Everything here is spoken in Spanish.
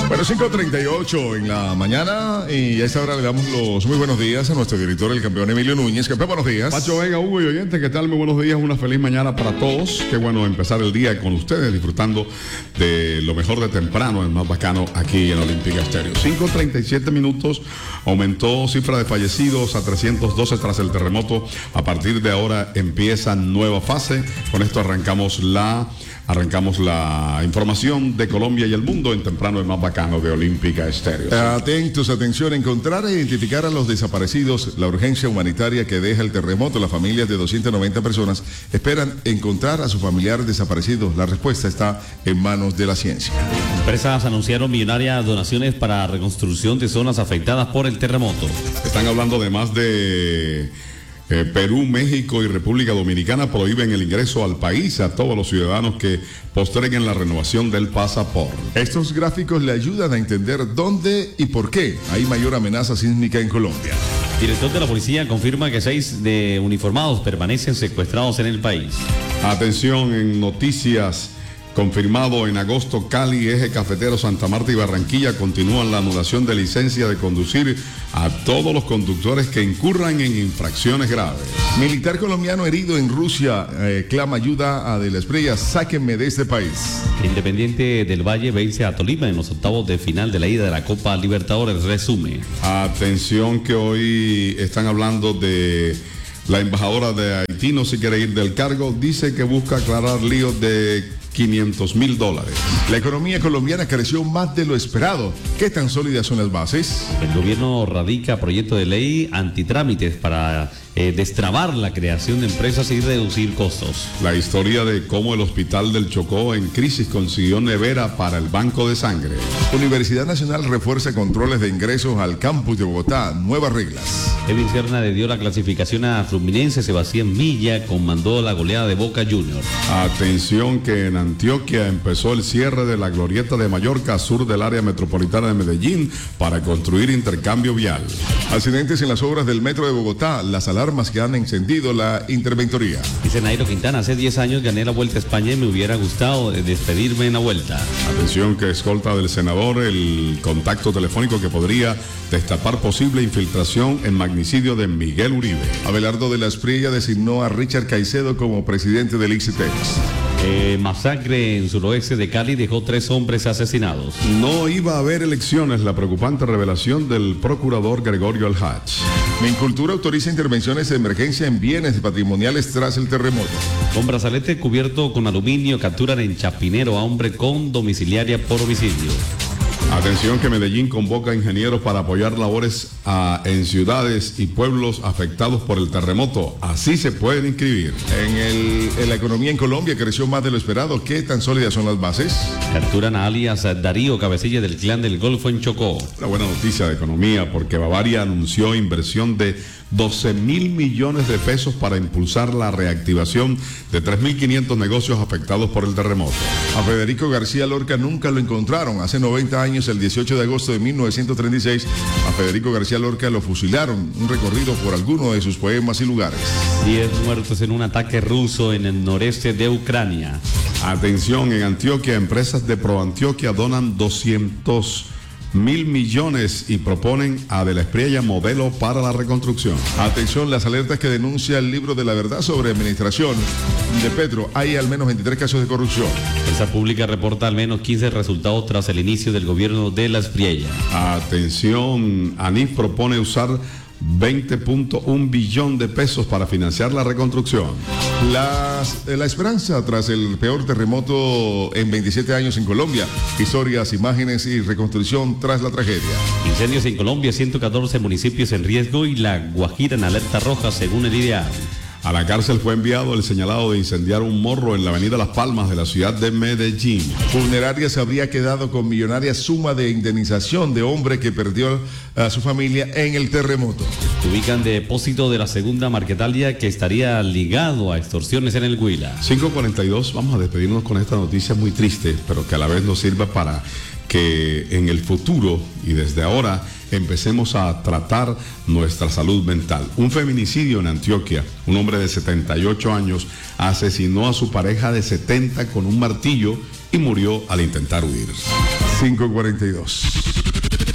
Bueno, 5:38 en la mañana y a esta hora le damos los muy buenos días a nuestro director, el campeón Emilio Núñez. Campeón, buenos días. Pacho Vega, Hugo y oyentes, ¿qué tal? Muy buenos días, una feliz mañana para todos. Qué bueno empezar el día con ustedes, disfrutando de lo mejor de temprano, el más bacano aquí en Olímpica Estéreo. 5:37 minutos, aumentó cifra de fallecidos a 312 tras el terremoto. A partir de ahora empieza nueva fase. Con esto arrancamos la información de Colombia y el mundo en temprano, el más bacano de Olímpica Estéreo. Atentos, atención, encontrar e identificar a los desaparecidos. La urgencia humanitaria que deja el terremoto. Las familias de 290 personas esperan encontrar a su familiar desaparecido. La respuesta está en manos de la ciencia. Empresas anunciaron millonarias donaciones para reconstrucción de zonas afectadas por el terremoto. Están hablando de más de... Perú, México y República Dominicana prohíben el ingreso al país a todos los ciudadanos que posterguen la renovación del pasaporte. Estos gráficos le ayudan a entender dónde y por qué hay mayor amenaza sísmica en Colombia. El director de la policía confirma que 6 de uniformados permanecen secuestrados en el país. Atención en noticias. Confirmado en agosto, Cali, Eje Cafetero, Santa Marta y Barranquilla continúan la anulación de licencia de conducir a todos los conductores que incurran en infracciones graves. Militar colombiano herido en Rusia clama ayuda a De la Espriella. Sáquenme de este país. Independiente del Valle vence a Tolima en los octavos de final de la ida de la Copa Libertadores. Resume. Atención que hoy están hablando de... La embajadora de Haití no se quiere ir del cargo. Dice que busca aclarar líos de $500,000. La economía colombiana creció más de lo esperado. ¿Qué tan sólidas son las bases? El gobierno radica proyecto de ley antitrámites para destrabar la creación de empresas y reducir costos. La historia de cómo el hospital del Chocó en crisis consiguió nevera para el banco de sangre. Universidad Nacional refuerza controles de ingresos al campus de Bogotá. Nuevas reglas. Edwin Serna le dio la clasificación a Fluminense. Sebastián Milla comandó la goleada de Boca Juniors. Atención que en Antioquia empezó el cierre de la glorieta de Mallorca, sur del área metropolitana de Medellín, para construir intercambio vial. Accidentes en las obras del metro de Bogotá. Las alarmas que han encendido la interventoría. Dice Nairo Quintana, hace 10 años gané la Vuelta a España y me hubiera gustado despedirme en la Vuelta. Atención que escolta del senador el contacto telefónico que podría destapar posible infiltración en magnicidio de Miguel Uribe. Abelardo de la Espriella designó a Richard Caicedo como presidente del ICETEX. Masacre en suroeste de Cali dejó 3 hombres asesinados. No iba a haber elecciones, la preocupante revelación del procurador Gregorio Alhach. Mincultura autoriza intervenciones de emergencia en bienes patrimoniales tras el terremoto. Con brazalete cubierto con aluminio capturan en Chapinero a hombre con domiciliaria por homicidio. Atención que Medellín convoca a ingenieros para apoyar labores en ciudades y pueblos afectados por el terremoto. Así se pueden inscribir. En la economía en Colombia creció más de lo esperado. ¿Qué tan sólidas son las bases? Capturan a alias Darío, cabecilla del clan del Golfo en Chocó. Una buena noticia de economía porque Bavaria anunció inversión de 12,000 millones de pesos para impulsar la reactivación de 3.500 negocios afectados por el terremoto. A Federico García Lorca nunca lo encontraron. Hace 90 años, el 18 de agosto de 1936, a Federico García Lorca lo fusilaron. Un recorrido por alguno de sus poemas y lugares. 10 muertos en un ataque ruso en el noreste de Ucrania. Atención, en Antioquia, empresas de ProAntioquia donan 200,000 millones y proponen a De la Espriella modelo para la reconstrucción. Atención, las alertas que denuncia el libro de la verdad sobre administración de Petro. Hay al menos 23 casos de corrupción. Esa pública reporta al menos 15 resultados tras el inicio del gobierno de La Espriella. Atención, ANIF propone usar 20.1 billón de pesos para financiar la reconstrucción. La esperanza tras el peor terremoto en 27 años en Colombia. Historias, imágenes y reconstrucción tras la tragedia. Incendios en Colombia, 114 municipios en riesgo y La Guajira en alerta roja según el IDEA. A la cárcel fue enviado el señalado de incendiar un morro en la avenida Las Palmas de la ciudad de Medellín. Funeraria se habría quedado con millonaria suma de indemnización de hombre que perdió a su familia en el terremoto. Ubican depósito de la segunda Marquetalia que estaría ligado a extorsiones en el Huila. 5:42, vamos a despedirnos con esta noticia muy triste, pero que a la vez nos sirva para que en el futuro y desde ahora empecemos a tratar nuestra salud mental. Un feminicidio en Antioquia. Un hombre de 78 años asesinó a su pareja de 70 con un martillo y murió al intentar huir. 5:42.